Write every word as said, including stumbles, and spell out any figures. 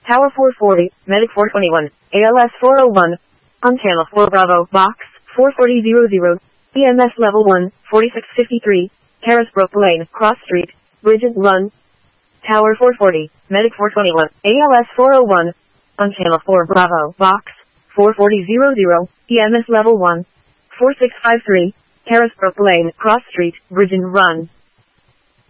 Tower four forty, Medic four twenty-one, A L S four oh one, on channel four Bravo, box, four forty zero zero, E M S level one, forty-six fifty-three, Carisbrook Lane, Cross Street, Bridges Run. Tower four forty, Medic four twenty-one, A L S four oh one, on channel four Bravo, box, four forty zero zero, E M S level one, four six five three, Carisbrook Lane, Cross Street, Bridges Run.